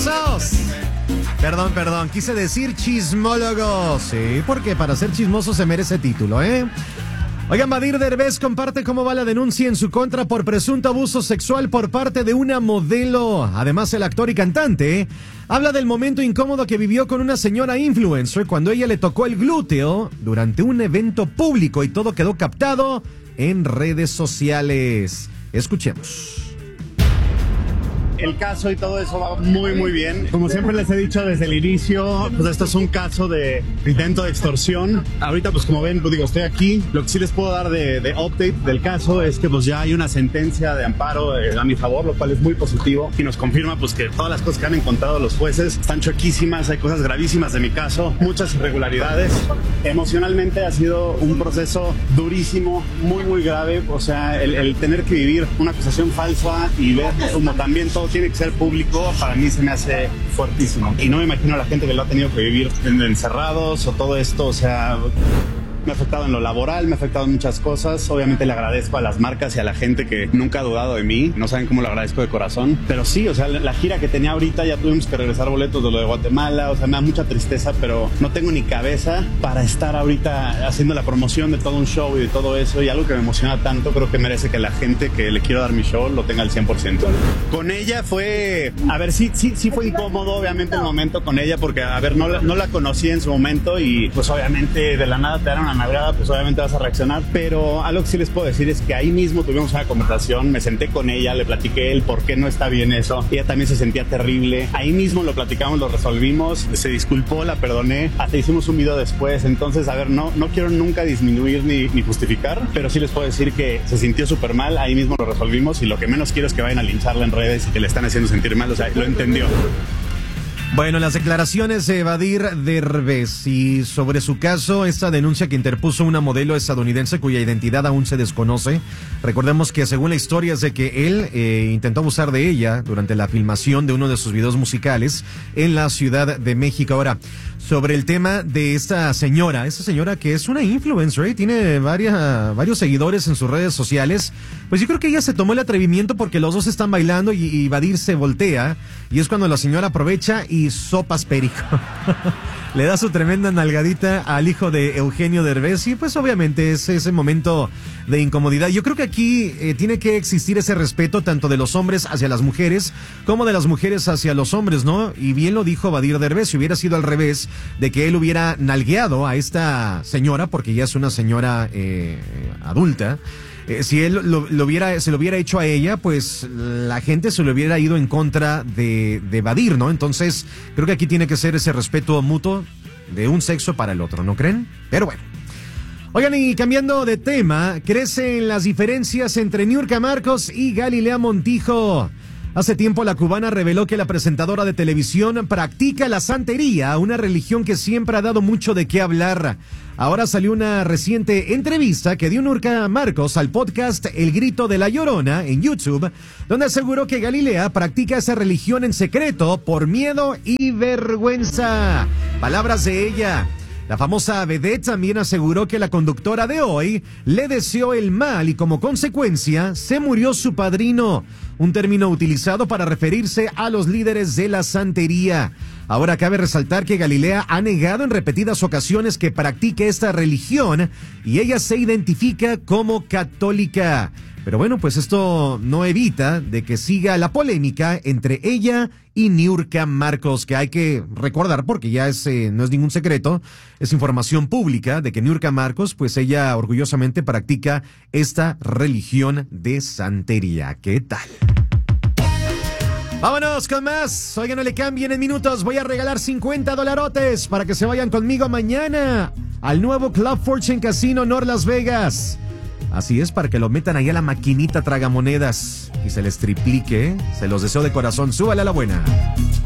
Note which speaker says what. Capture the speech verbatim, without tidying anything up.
Speaker 1: chismosos. Perdón, perdón, quise decir chismólogos. Sí, porque para ser chismoso se merece título, ¿eh? Oigan, Badir Derbez comparte cómo va la denuncia en su contra por presunto abuso sexual por parte de una modelo. Además, el actor y cantante habla del momento incómodo que vivió con una señora influencer cuando ella le tocó el glúteo durante un evento público y todo quedó captado en redes sociales. Escuchemos.
Speaker 2: El caso y todo eso va muy muy bien. Como siempre les he dicho desde el inicio, pues esto es un caso de intento de extorsión. Ahorita pues como ven, pues digo, estoy aquí. Lo que sí les puedo dar de, de update del caso es que pues ya hay una sentencia de amparo eh, a mi favor, lo cual es muy positivo y nos confirma pues que todas las cosas que han encontrado los jueces están choquísimas, hay cosas gravísimas de mi caso, muchas irregularidades. Emocionalmente ha sido un proceso durísimo, muy muy grave, o sea, el, el tener que vivir una acusación falsa y ver como también todo tiene que ser público, para mí se me hace fuertísimo. Y no me imagino a la gente que lo ha tenido que vivir encerrados o todo esto, o sea... Me ha afectado en lo laboral, me ha afectado en muchas cosas. Obviamente le agradezco a las marcas y a la gente que nunca ha dudado de mí. No saben cómo lo agradezco de corazón. Pero sí, o sea, la gira que tenía ahorita ya tuvimos que regresar boletos de lo de Guatemala. O sea, me da mucha tristeza, pero no tengo ni cabeza para estar ahorita haciendo la promoción de todo un show y de todo eso. Y algo que me emociona tanto, creo que merece que la gente que le quiero dar mi show lo tenga al cien por ciento. Con ella fue... A ver, sí, sí, sí fue incómodo, obviamente, el momento con ella, porque, a ver, no, no la conocí en su momento y, pues, obviamente, de la nada te dan una nalgada, pues obviamente vas a reaccionar, pero algo que sí les puedo decir es que ahí mismo tuvimos una conversación, me senté con ella, le platiqué el por qué no está bien eso, ella también se sentía terrible, ahí mismo lo platicamos, lo resolvimos, se disculpó, la perdoné, hasta hicimos un video después, entonces a ver, no, no quiero nunca disminuir ni, ni justificar, pero sí les puedo decir que se sintió súper mal, ahí mismo lo resolvimos y lo que menos quiero es que vayan a lincharla en redes y que le están haciendo sentir mal, o sea, lo entendió.
Speaker 1: Bueno, las declaraciones de Badir Derbez y sobre su caso, esta denuncia que interpuso una modelo estadounidense cuya identidad aún se desconoce. Recordemos que según la historia es de que él eh, intentó abusar de ella durante la filmación de uno de sus videos musicales en la Ciudad de México. Ahora, sobre el tema de esta señora, esta señora que es una influencer, ¿eh? Tiene varias, varios seguidores en sus redes sociales, pues yo creo que ella se tomó el atrevimiento porque los dos están bailando y, y Badir se voltea y es cuando la señora aprovecha y sopas perico. Le da su tremenda nalgadita al hijo de Eugenio Derbez y pues obviamente es ese momento de incomodidad. Yo creo que aquí eh, tiene que existir ese respeto tanto de los hombres hacia las mujeres como de las mujeres hacia los hombres, ¿no? Y bien lo dijo Badir Derbez, si hubiera sido al revés, de que él hubiera nalgueado a esta señora, porque ya es una señora eh, adulta, Eh, si él lo, lo hubiera, se lo hubiera hecho a ella, pues la gente se lo hubiera ido en contra de, de Badir, ¿no? Entonces, creo que aquí tiene que ser ese respeto mutuo de un sexo para el otro, ¿no creen? Pero bueno. Oigan, y cambiando de tema, crecen las diferencias entre Niurka Marcos y Galilea Montijo. Hace tiempo la cubana reveló que la presentadora de televisión practica la santería, una religión que siempre ha dado mucho de qué hablar. Ahora salió una reciente entrevista que dio Niurka Marcos al podcast El Grito de la Llorona en YouTube, donde aseguró que Galilea practica esa religión en secreto por miedo y vergüenza. Palabras de ella. La famosa vedette también aseguró que la conductora de hoy le deseó el mal y como consecuencia se murió su padrino, un término utilizado para referirse a los líderes de la santería. Ahora cabe resaltar que Galilea ha negado en repetidas ocasiones que practique esta religión y ella se identifica como católica. Pero bueno, pues esto no evita de que siga la polémica entre ella y Niurka Marcos, que hay que recordar porque ya es, eh, no es ningún secreto, es información pública de que Niurka Marcos, pues ella orgullosamente practica esta religión de santería. ¿Qué tal? Vámonos con más. Oigan, no le cambien en minutos. Voy a regalar cincuenta dolarotes para que se vayan conmigo mañana al nuevo Club Fortune Casino North Las Vegas. Así es, para que lo metan ahí a la maquinita tragamonedas y se les triplique. Se los deseo de corazón. Súbale a la buena.